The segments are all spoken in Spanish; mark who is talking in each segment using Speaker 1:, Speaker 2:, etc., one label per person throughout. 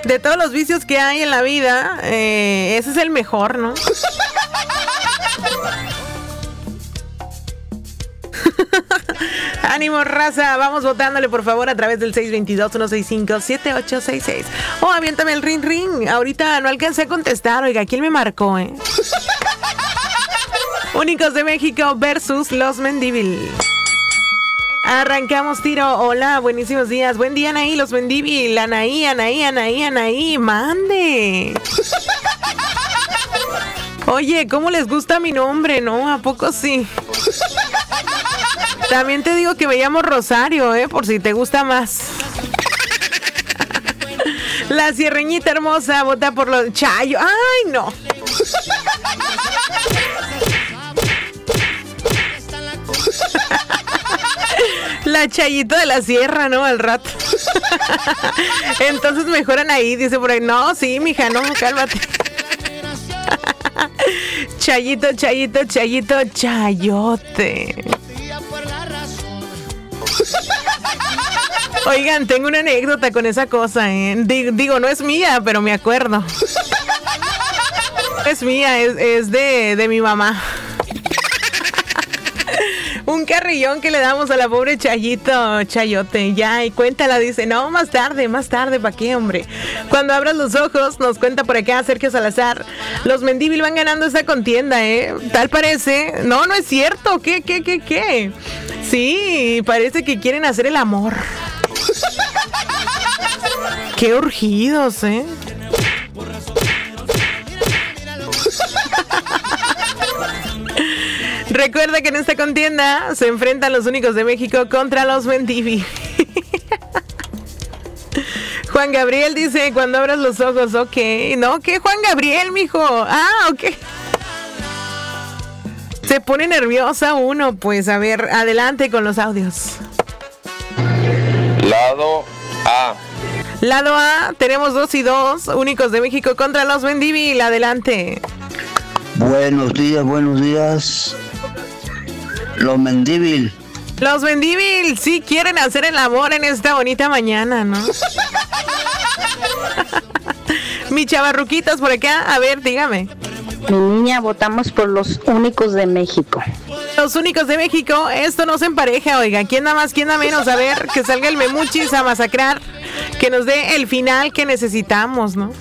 Speaker 1: De todos los vicios que hay en la vida, ese es el mejor, ¿no? Ánimo, raza, vamos votándole por favor a través del 622-165-7866. Oh, aviéntame el ring ring. Ahorita no alcancé a contestar. Oiga, ¿quién me marcó, Únicos de México versus Los Mendívil. Arrancamos tiro. Hola, buenísimos días. Buen día, Anaí, Los Mendívil. Anaí. Mande. Oye, ¿cómo les gusta mi nombre, no? ¿A poco sí? También te digo que me llamo Rosario, por si te gusta más. La Sierreñita hermosa vota por los Chayo. ¡Ay, no! La Chayito de la Sierra, ¿no? Al rato. Entonces mejoran ahí, dice por ahí. No, sí, mija, no, cálmate. Chayito, chayote. Oigan, tengo una anécdota con esa cosa, Digo, no es mía, pero me acuerdo. Es mía, es de mi mamá. Un carrillón que le damos a la pobre Chayote, ya, y cuéntala, dice, no, más tarde, ¿para qué, hombre? Cuando abras los ojos, nos cuenta por acá Sergio Salazar, los Mendívil van ganando esta contienda, tal parece, no es cierto, ¿qué? Sí, parece que quieren hacer el amor. Qué urgidos, Recuerda que en esta contienda se enfrentan los Únicos de México contra los Mendívil. Juan Gabriel dice, cuando abras los ojos, ok. No, ¿qué Juan Gabriel, mijo? Ok. Se pone nerviosa uno, pues a ver, adelante con los audios.
Speaker 2: Lado A.
Speaker 1: Lado A, tenemos 2 y 2, Únicos de México contra los Mendívil, adelante.
Speaker 3: Buenos días. Los Mendívil.
Speaker 1: Los Mendívil sí quieren hacer el amor en esta bonita mañana, ¿no? Mi chavarruquitos por acá, a ver, dígame.
Speaker 4: Mi niña, votamos por los Únicos de México.
Speaker 1: Los Únicos de México, esto no se empareja, oiga, ¿quién da más, quién da menos? A ver, que salga el Memuchis a masacrar, que nos dé el final que necesitamos, ¿no?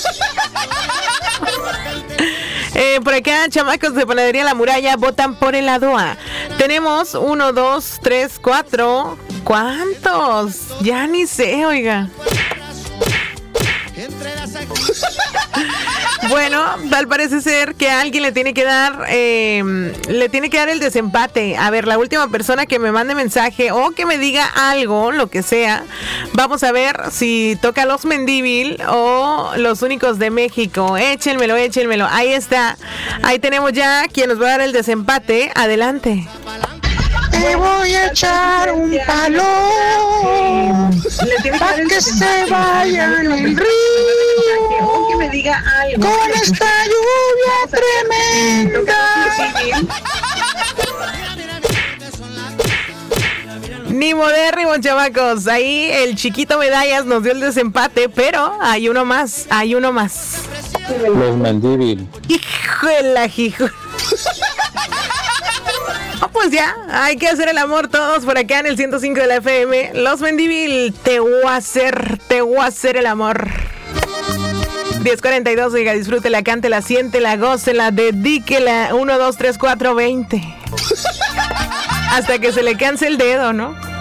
Speaker 1: Por acá, chamacos de Panadería La Muralla votan por el lado A. Tenemos 1, 2, 3, 4. ¿Cuántos? Ya ni sé, oiga. Bueno, tal parece ser que a alguien le tiene que dar el desempate. A ver, la última persona que me mande mensaje o que me diga algo, lo que sea, vamos a ver si toca los Mendívil o los Únicos de México. Échenmelo. Ahí está. Ahí tenemos ya quien nos va a dar el desempate. Adelante.
Speaker 5: Te voy a echar un palo para que se vaya en el río
Speaker 1: que me diga algo
Speaker 5: con esta lluvia tremenda.
Speaker 1: Ni modérrimo, chamacos. Ahí el chiquito Medallas nos dio el desempate, pero hay uno más.
Speaker 2: Los Mendívil.
Speaker 1: Hijo. Pues ya, hay que hacer el amor todos por acá en el 105 de la FM. Los Mendívil, te voy a hacer el amor. 10:42, oiga, disfrútela, cántela, siéntela, gócela, dedíquela. 1, 2, 3, 4, 20. Hasta que se le canse el dedo, ¿no?